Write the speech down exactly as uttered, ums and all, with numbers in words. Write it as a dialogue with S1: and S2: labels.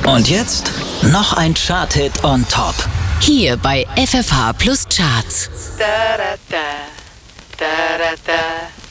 S1: Und jetzt noch ein Chart-Hit on top.
S2: Hier bei F F H Plus Charts.
S3: Da, da, da, da, da, da.